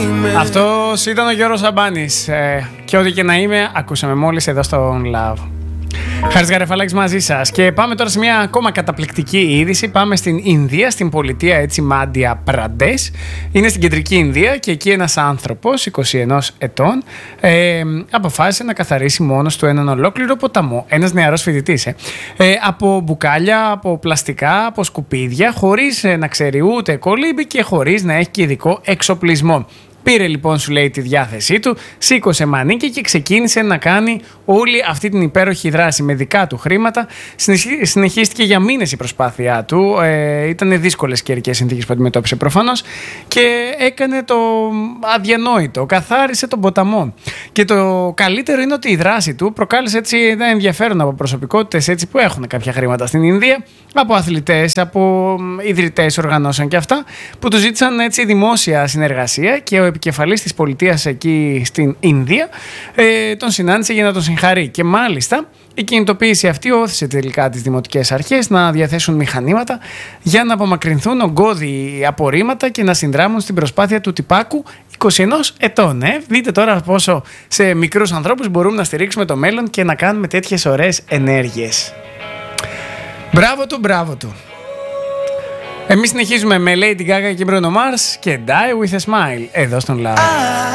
Αυτός ήταν ο Γιώργος Σαμπάνης και ό,τι και να είμαι, ακούσαμε μόλις εδώ στο Love. Χάρης Γαρεφαλάκης μαζί σας. Και πάμε τώρα σε μια ακόμα καταπληκτική είδηση. Πάμε στην Ινδία, στην πολιτεία έτσι Μάντια Πραντές. Είναι στην κεντρική Ινδία και εκεί ένας άνθρωπος 21 ετών αποφάσισε να καθαρίσει μόνος του έναν ολόκληρο ποταμό. Ένας νεαρός φοιτητής. Από μπουκάλια, από πλαστικά, από σκουπίδια, χωρίς να ξέρει ούτε κολύμπη και χωρίς να έχει και ειδικό εξοπλισμό. Πήρε λοιπόν, σου λέει, τη διάθεσή του, σήκωσε μανίκι και ξεκίνησε να κάνει όλη αυτή την υπέροχη δράση με δικά του χρήματα. Συνεχίστηκε για μήνες η προσπάθειά του. Ήταν δύσκολες καιρικές συνθήκες που αντιμετώπισε προφανώς και έκανε το αδιανόητο. Καθάρισε τον ποταμό. Και το καλύτερο είναι ότι η δράση του προκάλεσε έτσι ένα ενδιαφέρον από προσωπικότητες έτσι που έχουν κάποια χρήματα στην Ινδία, από αθλητές, από ιδρυτές οργανώσεων και αυτά, που του ζήτησαν έτσι δημόσια συνεργασία και ο επικεφαλής της πολιτείας εκεί στην Ινδία τον συνάντησε για να τον συγχαρεί. Και μάλιστα η κινητοποίηση αυτή όθησε τελικά τις δημοτικές αρχές να διαθέσουν μηχανήματα για να απομακρυνθούν ογκώδη απορρίμματα και να συνδράμουν στην προσπάθεια του τυπάκου 21 ετών. Δείτε τώρα πόσο σε μικρούς ανθρώπους μπορούμε να στηρίξουμε το μέλλον και να κάνουμε τέτοιες ωραίες ενέργειες. Μπράβο του, μπράβο του. Εμείς συνεχίζουμε με Lady Gaga και Bruno Mars και Die With A Smile εδώ στον Love.